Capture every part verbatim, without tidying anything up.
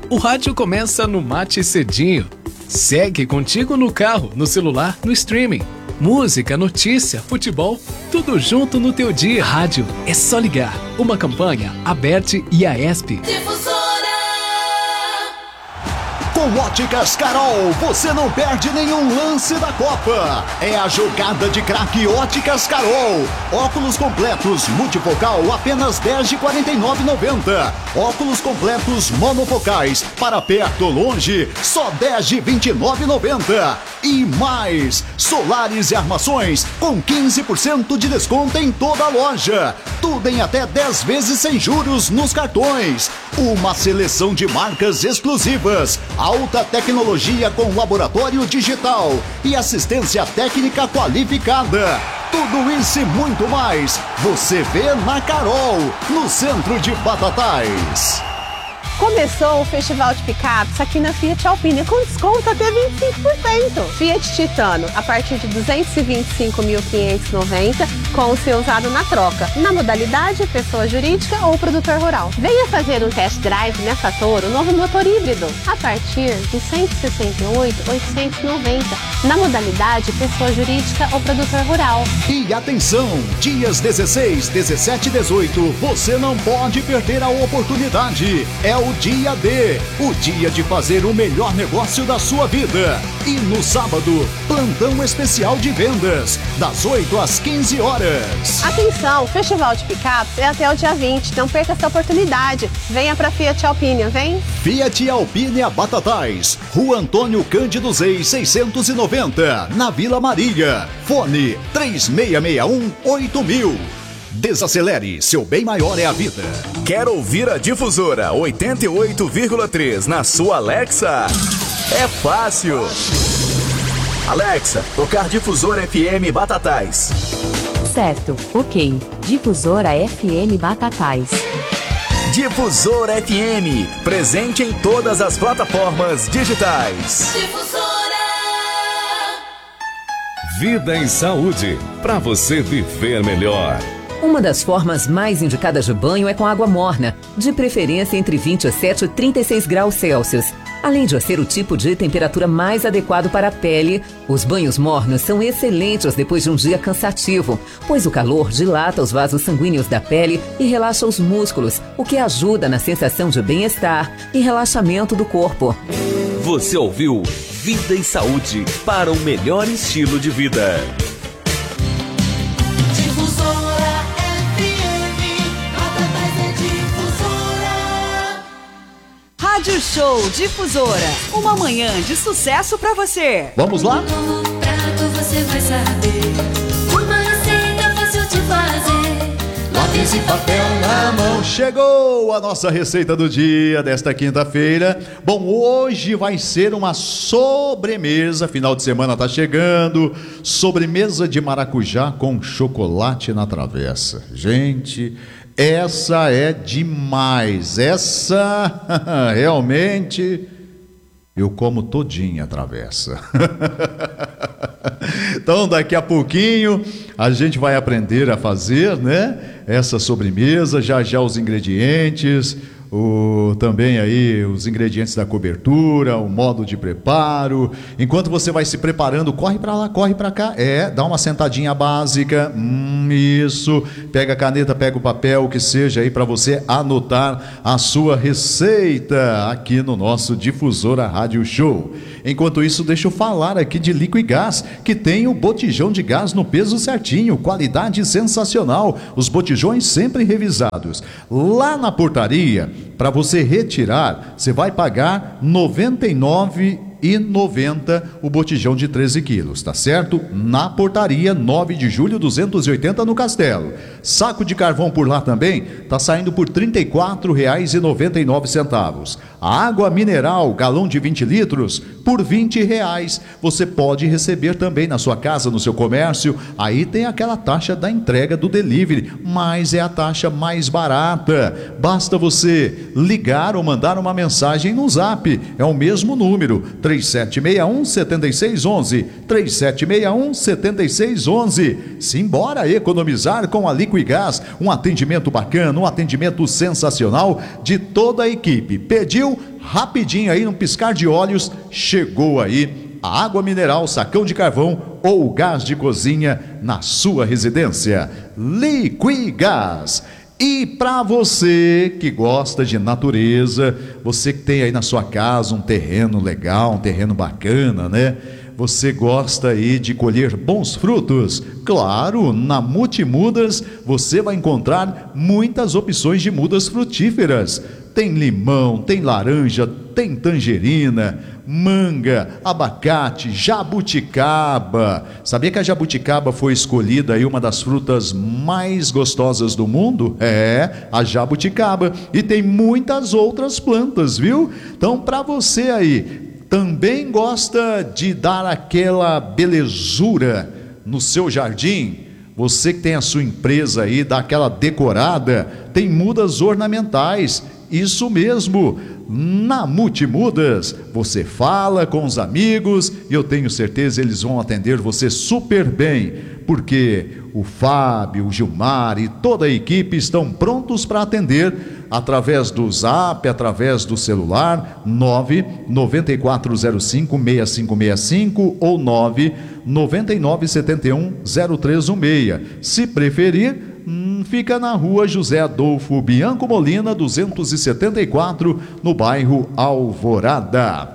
O rádio começa no Mate Cedinho. Segue contigo no carro, no celular, no streaming. Música, notícia, futebol, tudo junto no teu dia. Rádio é só ligar. Uma campanha, Aberte e Aesp. Difusora. Com Óticas Carol, você não perde nenhum lance da Copa. É a jogada de craque Óticas Carol. Óculos completos multifocal apenas dez de quarenta e nove reais e noventa centavos. Óculos completos monofocais para perto ou longe, só dez de vinte e nove reais e noventa centavos. E mais, solares e armações com quinze por cento de desconto em toda a loja. Tudo em até dez vezes sem juros nos cartões. Uma seleção de marcas exclusivas. Alta tecnologia com laboratório digital e assistência técnica qualificada. Tudo isso e muito mais você vê na Carol, no centro de Batatais. Começou o Festival de Picapes aqui na Fiat Alpine com desconto até vinte e cinco por cento. Fiat Titano a partir de duzentos e vinte e cinco mil quinhentos e noventa com o seu usado na troca, na modalidade pessoa jurídica ou produtor rural. Venha fazer um test drive nessa Toro, o novo motor híbrido, a partir de cento e sessenta e oito mil oitocentos e noventa, na modalidade pessoa jurídica ou produtor rural. E atenção, dias dezesseis, dezessete e dezoito, você não pode perder a oportunidade. É o dia D, o dia de fazer o melhor negócio da sua vida. E no sábado, plantão especial de vendas, das oito às quinze horas. Atenção, o Festival de Picapes é até o dia vinte, não perca essa oportunidade. Venha pra Fiat Alpine, vem? Fiat Alpine a Batatais, Rua Antônio Cândido Zeis, seiscentos e noventa, na Vila Maria. Fone três seis seis um oito mil. Desacelere, seu bem maior é a vida. Quer ouvir a Difusora oitenta e oito vírgula três na sua Alexa? É fácil. Alexa, tocar Difusora F M Batatais. Certo, ok. Difusora F M Batatais. Difusora F M, presente em todas as plataformas digitais. Difusora. Vida em saúde, para você viver melhor. Uma das formas mais indicadas de banho é com água morna, de preferência entre vinte e sete e trinta e seis graus Celsius. Além de ser o tipo de temperatura mais adequado para a pele, os banhos mornos são excelentes depois de um dia cansativo, pois o calor dilata os vasos sanguíneos da pele e relaxa os músculos, o que ajuda na sensação de bem-estar e relaxamento do corpo. Você ouviu Vida e Saúde para um melhor estilo de vida. Rádio Show Difusora, uma manhã de sucesso pra você. Vamos lá? No prato você vai saber uma receita fácil de fazer. Lápis e papel na mão. Chegou a nossa receita do dia desta quinta-feira. Bom, hoje vai ser uma sobremesa, final de semana tá chegando. Sobremesa de maracujá com chocolate na travessa. Gente, essa é demais. Essa realmente eu como todinha a travessa. Então daqui a pouquinho a gente vai aprender a fazer, né, essa sobremesa. Já já os ingredientes, o, também aí os ingredientes da cobertura, o modo de preparo. Enquanto você vai se preparando, corre para lá, corre para cá. É, dá uma sentadinha básica. Hum, isso. Pega a caneta, pega o papel, o que seja aí para você anotar a sua receita aqui no nosso Difusora Rádio Show. Enquanto isso, deixa eu falar aqui de Liquigás, que tem o botijão de gás no peso certinho, qualidade sensacional, os botijões sempre revisados. Lá na portaria, para você retirar, você vai pagar noventa e nove reais e noventa centavos o botijão de treze quilos, tá certo? Na portaria, nove de julho, duzentos e oitenta no Castelo. Saco de carvão por lá também tá saindo por trinta e quatro reais e noventa e nove centavos. A água mineral, galão de vinte litros, por vinte reais. Você pode receber também na sua casa, no seu comércio. Aí tem aquela taxa da entrega do delivery, mas é a taxa mais barata. Basta você ligar ou mandar uma mensagem no Zap. É o mesmo número, três três sete seis um, sete seis um um, três sete seis um, sete seis um um. Simbora economizar com a Liquigás, um atendimento bacana, um atendimento sensacional de toda a equipe. Pediu rapidinho aí, num piscar de olhos, chegou aí a água mineral, sacão de carvão ou gás de cozinha na sua residência. Liquigás. E para você que gosta de natureza, você que tem aí na sua casa um terreno legal, um terreno bacana, né? Você gosta aí de colher bons frutos? Claro, na Multimudas você vai encontrar muitas opções de mudas frutíferas. Tem limão, tem laranja, tem tangerina, manga, abacate, jabuticaba. Sabia que a jabuticaba foi escolhida aí uma das frutas mais gostosas do mundo? É, a jabuticaba. E tem muitas outras plantas, viu? Então, para você aí também gosta de dar aquela belezura no seu jardim, você que tem a sua empresa aí, dá aquela decorada, tem mudas ornamentais. Isso mesmo, na Multimudas, você fala com os amigos e eu tenho certeza eles vão atender você super bem, porque o Fábio, o Gilmar e toda a equipe estão prontos para atender através do Zap, através do celular nove nove quatro zero cinco seis cinco seis cinco ou nove nove nove sete um zero três um seis. Se preferir, Hum, fica na rua José Adolfo Bianco Molina, duzentos e setenta e quatro, no bairro Alvorada.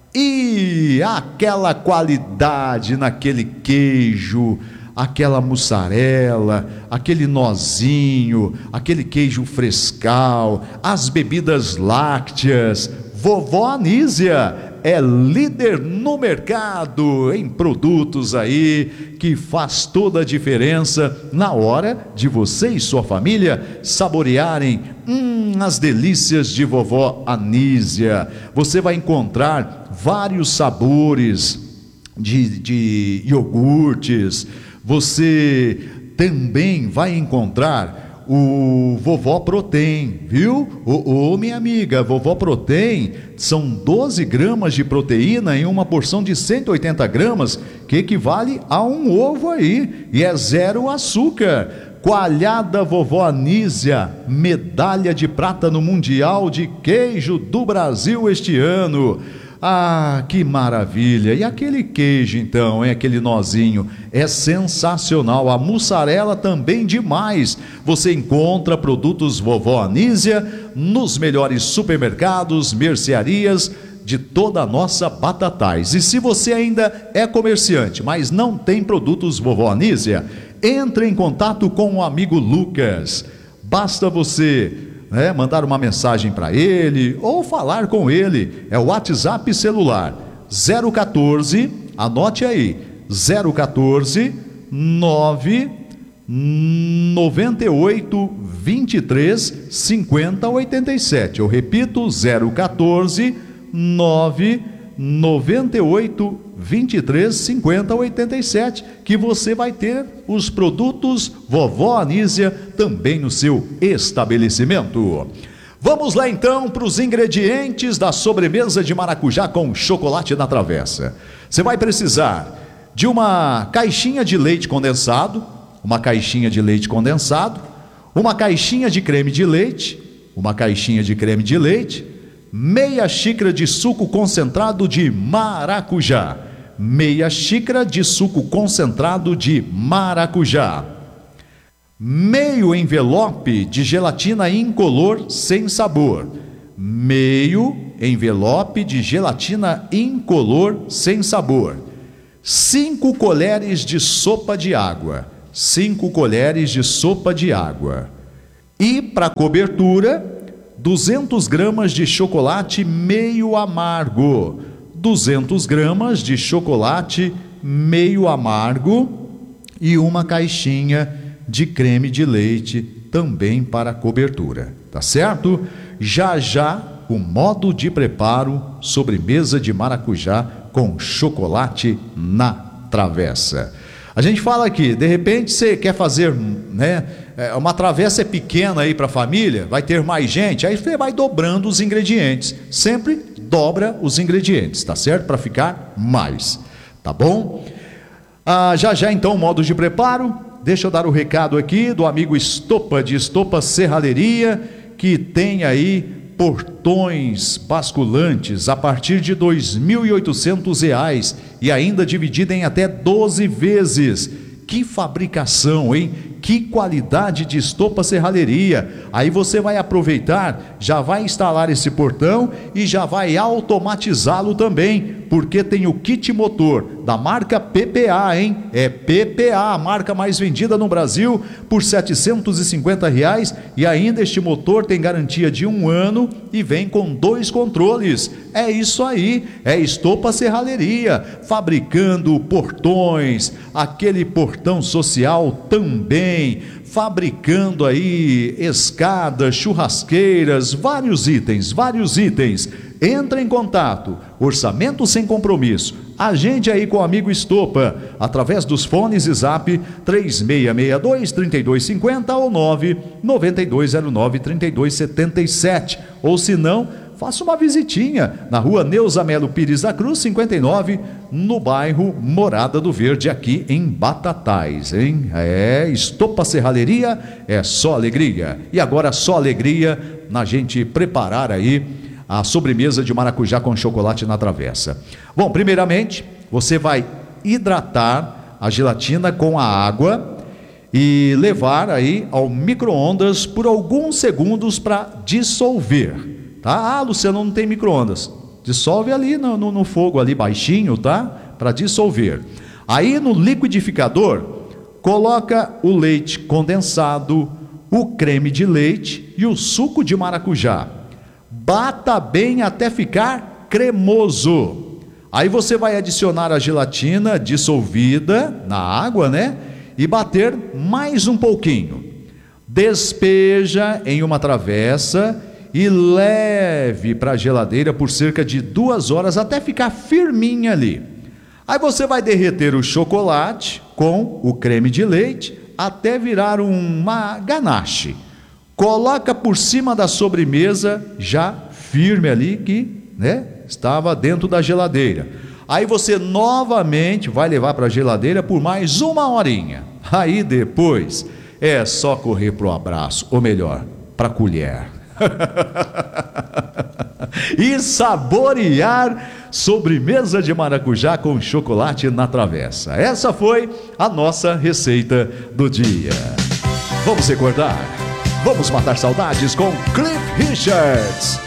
E aquela qualidade naquele queijo, aquela mussarela, aquele nozinho, aquele queijo frescal, as bebidas lácteas. Vovó Anísia é líder no mercado em produtos aí que faz toda a diferença na hora de você e sua família saborearem hum, as delícias de vovó Anísia. Você vai encontrar vários sabores de, de iogurtes. Você também vai encontrar o Vovó Protein, viu? Ô, ô, minha amiga, Vovó Protein são doze gramas de proteína em uma porção de cento e oitenta gramas, que equivale a um ovo aí, e é zero açúcar. Coalhada Vovó Anísia, medalha de prata no Mundial de Queijo do Brasil este ano. Ah, que maravilha! E aquele queijo então, é aquele nozinho, é sensacional. A mussarela também demais. Você encontra produtos Vovó Anísia nos melhores supermercados, mercearias de toda a nossa Batatais. E se você ainda é comerciante, mas não tem produtos Vovó Anísia, entre em contato com o amigo Lucas. Basta você É, mandar uma mensagem para ele ou falar com ele. É o WhatsApp celular zero quatorze, anote aí, zero quatorze, nove nove oito, vinte e três, cinquenta, oitenta e sete. Eu repito, zero quatorze, nove nove oito, vinte e três, cinquenta, oitenta e sete, que você vai ter os produtos Vovó Anísia também no seu estabelecimento. Vamos lá então para os ingredientes da sobremesa de maracujá com chocolate na travessa. Você vai precisar de uma caixinha de leite condensado, uma caixinha de leite condensado, uma caixinha de creme de leite, uma caixinha de creme de leite, meia xícara de suco concentrado de maracujá, meia xícara de suco concentrado de maracujá, meio envelope de gelatina incolor sem sabor, meio envelope de gelatina incolor sem sabor, cinco colheres de sopa de água, cinco colheres de sopa de água, e para cobertura, duzentas gramas de chocolate meio amargo, duzentas gramas de chocolate meio amargo e uma caixinha de creme de leite também para cobertura, tá certo? Já já o modo de preparo, sobremesa de maracujá com chocolate na travessa. A gente fala aqui, de repente você quer fazer, né, uma travessa é pequena aí para a família, vai ter mais gente, aí você vai dobrando os ingredientes, sempre dobra os ingredientes, tá certo? Para ficar mais, tá bom? Ah, já já então, modos de preparo. Deixa eu dar o recado aqui do amigo Estopa, de Estopa Serralheria, que tem aí portões basculantes a partir de dois mil e oitocentos reais e ainda dividida em até doze vezes. Que fabricação, hein? Que qualidade de Estopa Serralheria. Aí você vai aproveitar, já vai instalar esse portão e já vai automatizá-lo também, porque tem o kit motor da marca P P A, hein? É P P A, a marca mais vendida no Brasil, por setecentos e cinquenta reais, e ainda este motor tem garantia de um ano e vem com dois controles. É isso aí, é Estopa Serralheria, fabricando portões, aquele portão social também, fabricando aí escadas, churrasqueiras, vários itens, vários itens. Entra em contato, orçamento sem compromisso. Agende aí com o amigo Estopa, através dos fones e zap três seis seis dois, três dois cinco zero ou nove nove dois zero nove, três dois sete sete. Ou se não, faça uma visitinha na rua Neuza Melo Pires da Cruz, cinquenta e nove, no bairro Morada do Verde, aqui em Batatais, hein? É, Estopa Serralheria, é só alegria. E agora só alegria na gente preparar aí a sobremesa de maracujá com chocolate na travessa. Bom, primeiramente, você vai hidratar a gelatina com a água e levar aí ao micro-ondas por alguns segundos para dissolver, tá? Ah, Luciano, não tem micro-ondas. Dissolve ali no, no, no fogo ali baixinho, tá? Para dissolver. Aí no liquidificador, coloca o leite condensado, o creme de leite e o suco de maracujá. Bata bem até ficar cremoso. Aí você vai adicionar a gelatina dissolvida na água, né? E bater mais um pouquinho. Despeja em uma travessa e leve para a geladeira por cerca de duas horas até ficar firminha ali. Aí você vai derreter o chocolate com o creme de leite até virar uma ganache. Coloca por cima da sobremesa já firme ali que, né, estava dentro da geladeira. Aí você novamente vai levar para a geladeira por mais uma horinha. Aí depois é só correr para o abraço, ou melhor, para a colher. E saborear sobremesa de maracujá com chocolate na travessa. Essa foi a nossa receita do dia. Vamos recordar? Vamos matar saudades com Cliff Richards.